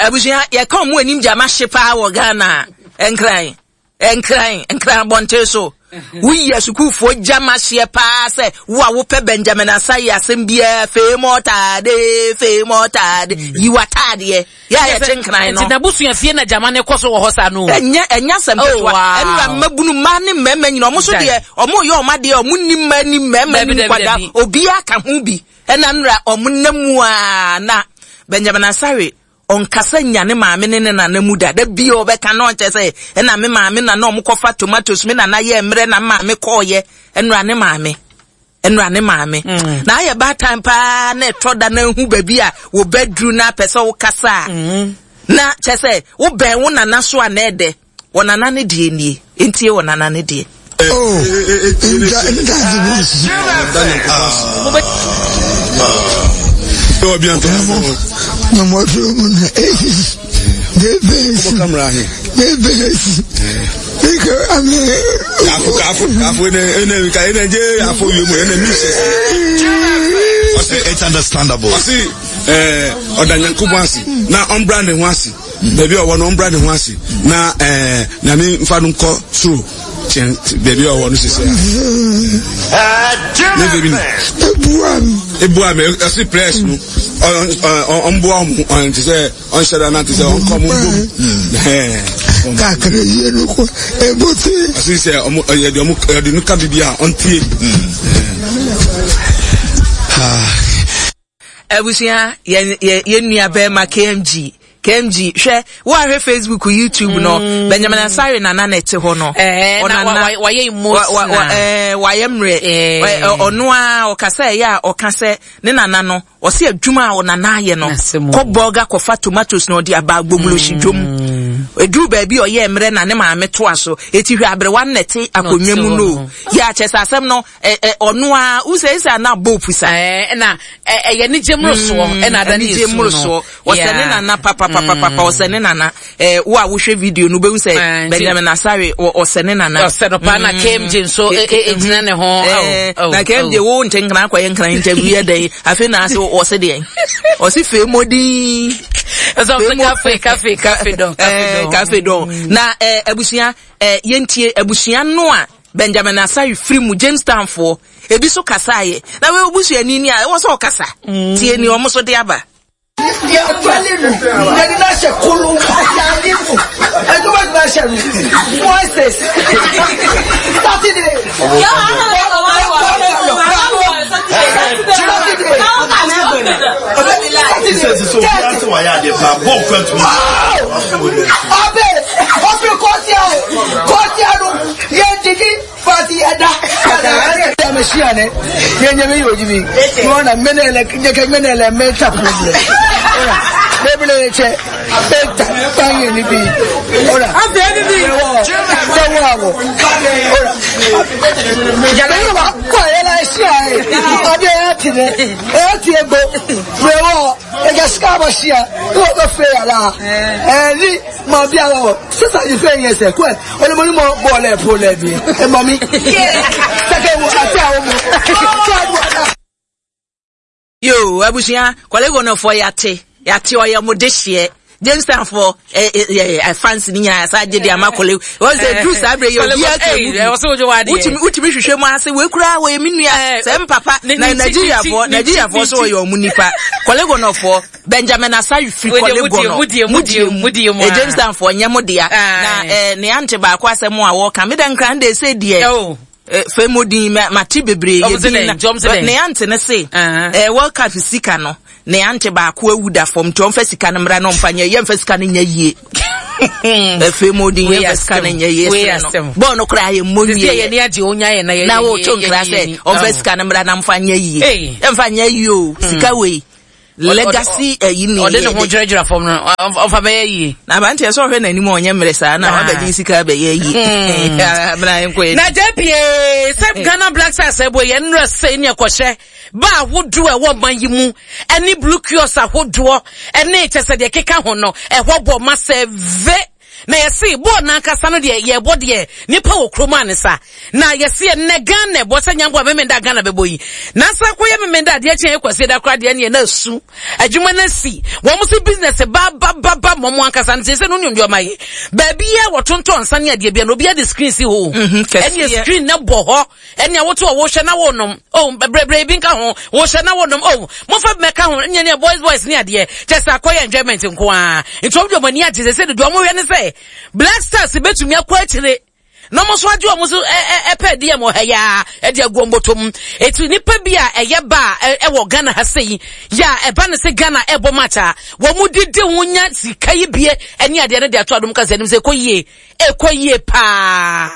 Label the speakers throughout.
Speaker 1: abusia ye come mu anim jama hyepa wo Ghana enkran bonte so we yesukufo jama hyepa se wo a wo pe Benjamin Asai asem bia fe motade you atade ye chenkran no
Speaker 2: na busu ya fie na jama ne koso wo hosa no
Speaker 1: enya sempetwa enra mabunu ma ne mmemme nyina omo so de omo ye omade omo nimma ni mmemme ni kwada obi aka ho bi ena nra omo namu a na Benjamin Asai on kasa nyane maame ne na namu da bi obeka na onche se na me maame na no mkofa tomatoes me na ye mre na maame koye enra ne maame na aye ba time pa na toda na hu baby a wo bedru na pese wo kasa na che se wo ben wo nana so na ede wo nana ne die nie entie wo nana ne die
Speaker 3: Oh, bien entendu.
Speaker 4: Non, moi, je me
Speaker 3: it's understandable. Now, on branding once. Baby, I want on branding once. Now, Nami Fanunko, true. Baby, I want to say. Ebuame, I see press on Boam on to say on Shadana to say on common boom. I see say the new Cabibia on tea.
Speaker 1: Ebusia ye nua be ma KMG hwe wo ahwe Facebook YouTube no Benjamin Asai na na nete ho no
Speaker 2: ona waye emotional
Speaker 1: waye mre ono a okasa ya okase ne nana no o se adwuma a ona na ye no ko burger ko fa tomatoes no di aba gbogbo shidwom edu ba bi o ye mre na ne maame to aso eti hwe abre wan nete akonwam no ya chesa asem no ono a usesa na bopusa
Speaker 2: na ye ni jemro so na da ni
Speaker 1: jemro so o se ne nana papa o se ne nana wo a wo hwe video no be wu se Benjamin Asai o se ne nana
Speaker 2: o se no pa na KMG so ejina ne ho
Speaker 1: na KMG wo ntenkran kwa yenkran interview ye dey afi na ase o se dey o si fe modi
Speaker 2: so
Speaker 1: cafe don na abusia yentie abusia no a Benjamin Asai free mu Jamestown for ebi so kasa ye na we obusia ni a wo so kasa tie ni omo so de aba
Speaker 4: ya twalenu na na she kulu ya lifu eto ba na she voices Saturday Messiane yenye yojibi nona menele menele meta problem ora bebele che beta fangi ni bi ora afeni bi wo ora jalo ba ko ela sia ode atine etiego wewo egaska ba sia wo go fe ala ni mo bia wo sisa di fe yen se ko ole mo ni mo bo le problem bi e mo mi
Speaker 1: yo abusia kolego no for yate oya modehie Jamestown for fancy ni nya sa gede amakole was the truth abre yo bia ke utimi hwehwe mu ase we kura we menua sem papa na Nigeria for so yo munipa kolego no for Benjamin Asai free kolego no mudi Jamestown for nyamodia na ne ante ba kwa asem a wo ka medan kran de say die Femodi mati bebre ye ne ante ne se World Cup sika no ne ante ba ko awuda fom to mfa sika no mra no mfanya ye mfa sika no nya yie Femodi ye mfa sika no nya yie no bo no kra ye moni ye ne age onya ye na ye na wo to nkra se mfa sika no mra na mfanya yie mfanya yie o sika we legacy yini
Speaker 2: ode no hojrejura fom no of be yi
Speaker 1: na ba ntia so hwe na ni mo onye mre sa na wa be sika be yi bra enko
Speaker 2: na jepie sep Ghana Black Stars ebo ye nra se ni akohye ba wodu e wo man yi mu eni blue kiosk ahodo eni chese de keka ho no e ho bo ma seve na yesi bo na kasa no de ye bo de nipa wo kroma ne sa na yesi ne Ghana bo sa nyambo memenda Ghana beboyi na sa koye memenda de chen ekwase da kra de ne na su adwuma na si wo mo si business ba mo ankasa ne se no nyum de omaye ba bia wo tonton nsa ne ade bia no bia de screen si ho ene screen na bo ho ene wo to wo hwe na wo nom oh brebre bi nka ho wo hwe na wo nom oh mo fa meka ho ne boys ne ade just akoye enjoyment nko a nto de mani ade se de mo we ne se Black Stars betumi akwa akire no mo so ade o mo so epedi e mo haya e de agombotom etu nipa bia eye ba e wo Ghana ha sei ya e ba ne se Ghana e bo macha wo mu didi hunya sika yi bie eni ade ne de ato adom ka se nim se koyie pa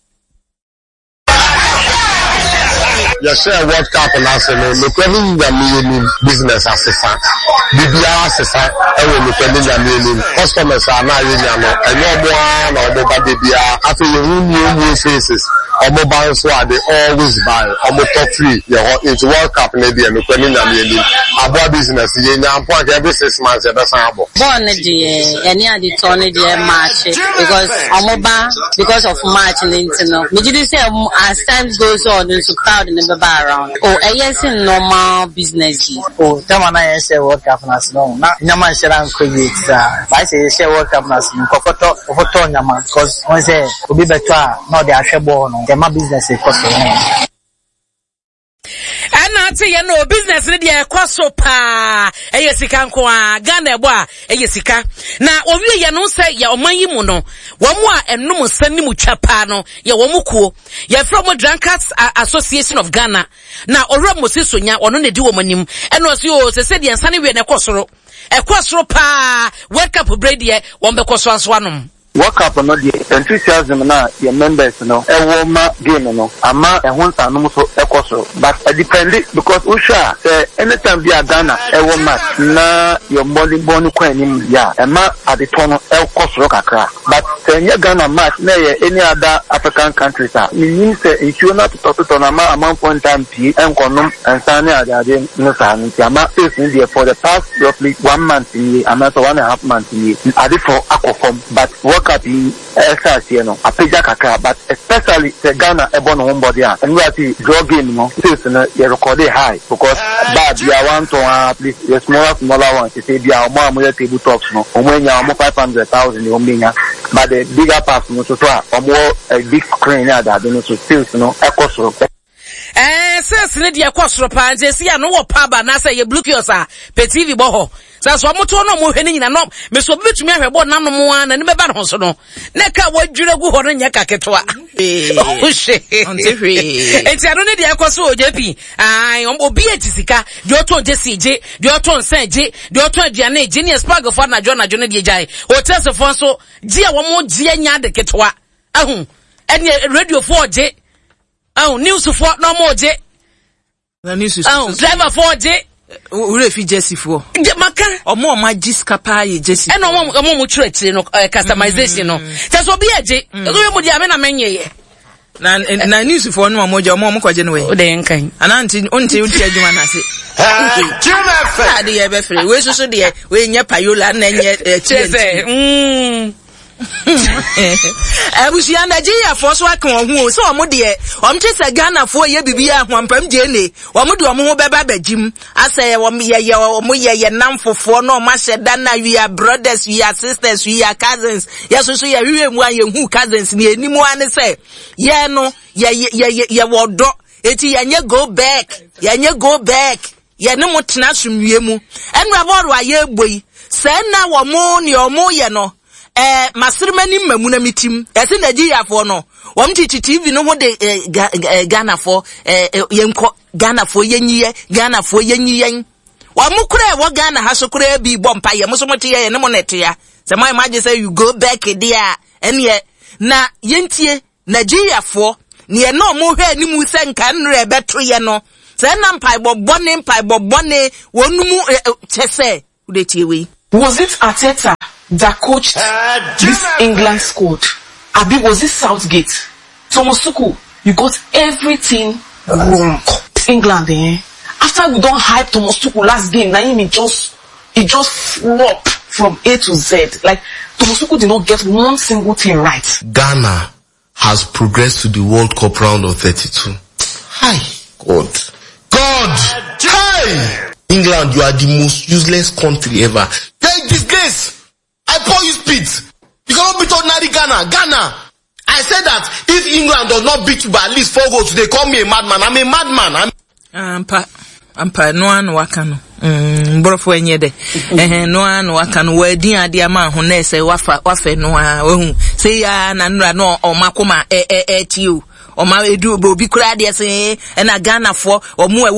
Speaker 5: Yes, World Cup and Arsenal. Look at the business assistant. BBR assistant. Look at the customers are now in and no more or mobile BBR. After you new faces or mobile swag, they always buy or top free. You're into World Cup and the look at the about business. You know, every 6 months. That's how.
Speaker 6: Born any of the Tony March because of March and internal. Did you say as time goes on, there's a crowd in the around. Oh, yes, in normal business.
Speaker 7: Oh, come on, I say World Cup national. Not Yaman Sharan create. I say World Cup national. Photo Yaman, because one say, will be better, not the Ashaborn, the my business is costing.
Speaker 2: And I say, you know, business ready a kwaso pa. Eyesika nko a Ghana ebo a eyesika. Na owie ya no say ya omanyi mu no. Womu a enum sani mu twapa no, ya womu kuo. Ya from Drunkards Association of Ghana. Na ora Mosisonya ono ne di womanim. Eno so o se de nsane we na kwosoro. Ekwosoro pa. World Cup brady e wombe kwaso anso anom.
Speaker 7: World Cup no the enthusiasm na your members no e ma game no ama e ho nsa no so ekoso but it depend because usha say anytime be a Ghana e match na your body kwanim ya e ma at the turn ekoso kakra but say Ghana match na any other African countries are mean say if you not to na ma amount point time p enkonom ensane ade no sa ama face in there for the past roughly 1 month in ama 1.5 months in ade for akofom but Cup exercise you know a page kakra but especially the Ghana ebon homebody and we are the draw game no this na you record high because bad you want to at least the smaller ones say be our mom table tops no omenya 500,000 omenya but the bigger part no so a big screen that no so still no ekosoro
Speaker 2: sense ne de ekosoro pa nje si ya no wo pa na say ye blue kiosa pe TV bo ho so amoto no mo hwe ni nyina no me so betumi ahwe bo nanom a na ne beba no so no ne ka wadwure gu ho no nya kaketoa onte hwe enti ano ne de ekoso ojepi ai obi etisika de oto jesi je de oto nsan je de oto aduane je ne spag for na jo ne de jai hotel so fon so je a wo mo je nya de ketoa ahu ene radio for je ahu news for no mo je
Speaker 1: na news
Speaker 2: driver for je
Speaker 1: ure fi Jesse for
Speaker 2: maka
Speaker 1: omo ma jiska pa ye Jesse
Speaker 2: eno omo mu church no customization no so bi aje so mo dia me na menye ye
Speaker 1: na news for no mo je omo kwaje no we
Speaker 2: o de nkan
Speaker 1: ananti onti uti adwuma na se ade ye be free we so de we nya payola na nya chese Abusia Nigeria for so aka ohu so omo de omchese Ghana for ye bibia hwampam je ne omo de omo ho beba bagim asa omo ye namfofo no ma sheda na we are brothers we are sisters we are cousins yes so ye hwe mu an ye hu cousins ni enimu an se ye no ye wodo eti ye go back ye ne mo tena sumwie mu enra bodo aye boyi se na wo mo ni omo ye no masirmani mamuna mitim ese Nigeria for no womtiti TV no ho de Ghana for yenko Ghana for yenyiye Ghana for yenyiyen wamukure wo Ghana ha so kure bi bompa ye musomote ye ne mo nete ya se my imagine say you go back there ene na yentie Nigeria for ne no mo hwe ni mu se nka nre beto ye no se na mpai bobone wonumu chese udetie we.
Speaker 8: Was it Arteta that coached this England squad? Abi, was it Southgate? Tomosuku, you got everything wrong. England, after we don't hype Tomosuku last game, now he just flop. from A to Z. Like, Tomosuku did not get one single thing right.
Speaker 9: Ghana has progressed to the World Cup round of 32. Hi, God. Hey! England, you are the most useless country ever. You're a disgrace. I pour you spit. You cannot beat ordinary Ghana. I said that if England does not beat you by at least 4 goals, they call me a madman. I'm a madman.
Speaker 1: Ampa no an wakano mbrofo enye de no an wakano wadin ade ama ho na se wafa no a ohun se ya na nura no o makoma tiu o ma edu obi kura de se na Ghana fo o mu